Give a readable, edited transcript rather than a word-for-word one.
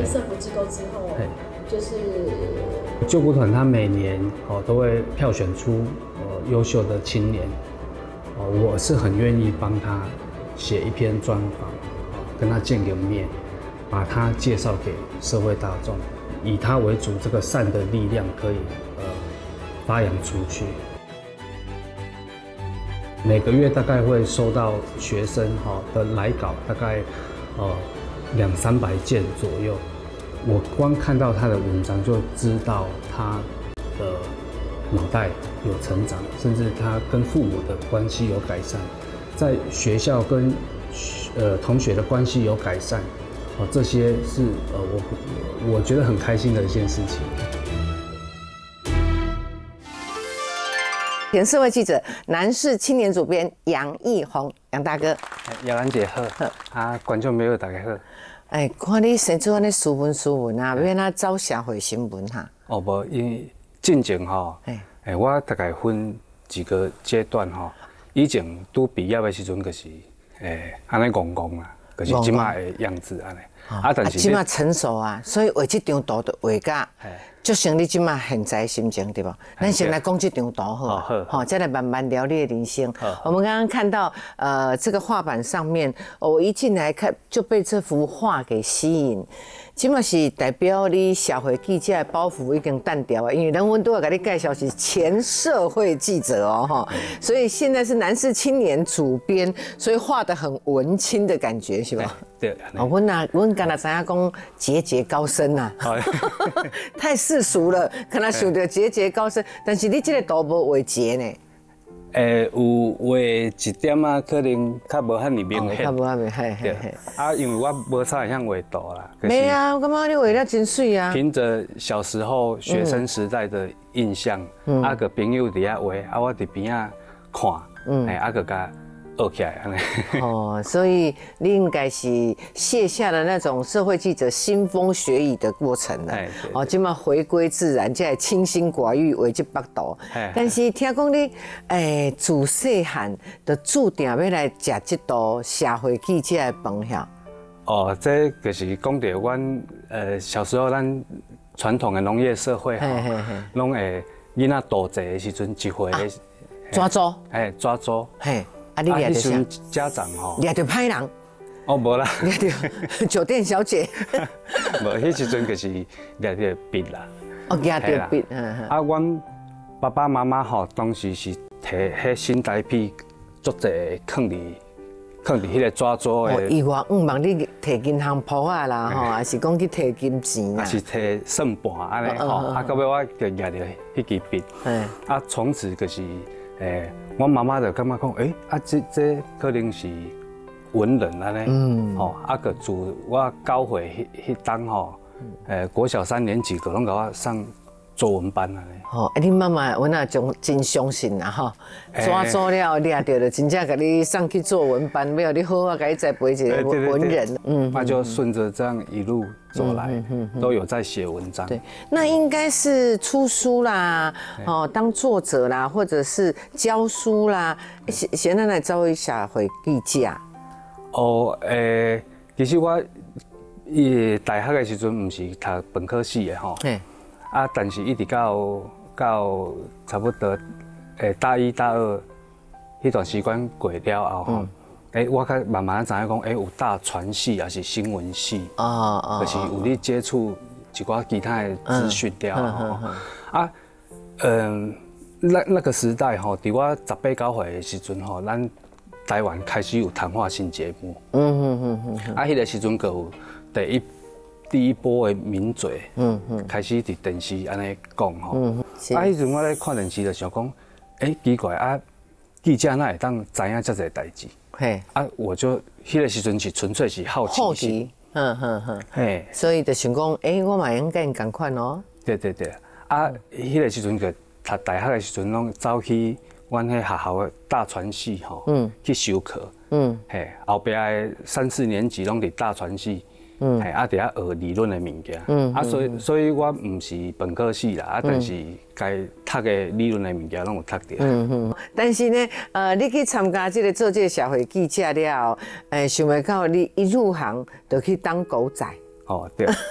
跟社福机构之后，就是救国团他每年都会票选出优秀的青年，我是很愿意帮他写一篇专访，跟他见个面，把他介绍给社会大众，以他为主，这个善的力量可以发扬出去。每个月大概会收到学生的来稿，大概200-300件左右。我光看到他的文章就知道他的脑袋有成长，甚至他跟父母的关系有改善，在学校跟同学的关系有改善，这些是我觉得很开心的一件事情。 前社会记者、南市青年主编杨义宏，杨大哥。 姚兰姐好，观众朋友大家好。 看你生做安尼斯文啊，要哪走社会新闻哈？ 无，因为进前我大概分几个阶段以前拄毕业的时阵，就是安尼戆戆啦，就是即马的样子安尼。但是即马成熟啊，所以画这张图就画甲，就像你即马现在心情对不？咱先来讲这张图好，再来慢慢聊你的人生。我们刚刚看到这个画板上面，我一进来看就被这幅画给吸引。即嘛是代表你社会记者的包袱已经淡掉啊，因为人文都要给你介绍是前社会记者所以现在是南市青年主编，所以画得很文青的感觉是吧？ 对。 我刚才知影讲节节高升啊，太世俗了，可能想到节节高升，但是你这个图无画节呢？ 有画一点啊，可能较无遐尼明显。 较无遐明显， 因为我无啥会晓画图啦。 没啊，我感觉你画得真水啊。 凭着小时候学生时代的印象，个朋友伫遐画，我伫边仔看，个甲学起来安尼。 所以你应该是卸下了那种社会记者腥风血雨的过程了。今嘛回归自然，才会清心寡欲画这幅图。但是听讲你自细汉就注定要来食这道社会记者的饭晓。 这就是讲到阮小时候咱传统的农业社会拢会囡仔大济的时阵，一回抓租， 抓租。 你掠着啥？ 家长掠着歹人。 无啦， 掠着酒店小姐。 无，迄时阵就是掠着笔啦。 掠着笔。 阮爸爸妈妈当时是摕迄新台币足济放伫迄个抓租的。 意外望你摕银行簿啊啦还是讲去摕金钱啊？ 还是摕算盘安尼到尾我就掠着迄支笔。从此就是我妈妈就感觉讲，这可能是文人安尼，个自我9岁迄当国小3年级，就拢甲我上作文班安尼。 你妈妈我那种真相信啦抓住了掠着就真正甲你送去作文班，要你好好甲你栽培一个文人。 那就顺着这样一路走来，都有在写文章。 对，那应该是出书啦，当作者啦，或者是教书啦。现在来做社会记者。 其实我大学的时阵，唔是读本科系的但是一直到差不多大1、大2迄段时间过了后我才慢慢知影讲，有大传系也是新闻系，就是有咧接触一寡其他的资讯了那个时代伫我18、19岁的时阵咱台湾开始有谈话性节目，迄个时阵就有第一波的名嘴，开始伫电视安尼讲迄阵我咧看电视就想讲，奇怪记者哪会当知影遮侪代志？我就迄个时阵是纯粹是好奇心， 所以就想讲，我嘛应该共款哦。 对，迄个时阵就读大学的时阵，拢走去阮迄学校的大传系去修课，后壁的3、4年级拢伫大传系。伫遐学理论的物件，所以我唔是本科系啦，但是该读的理论的物件拢有读到。 但是呢，你去参加做这个社会记者了后，想袂到你一入行就去当狗仔。 对。